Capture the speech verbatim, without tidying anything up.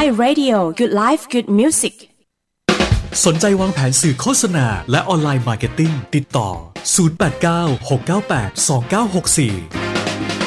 My Radio Good Life Good Music สนใจวางแผนสื่อโฆษณาและออนไลน์มาร์เก็ตติ้งติดต่อศูนย์ แปด เก้า หก เก้า แปด สอง เก้า หก สี่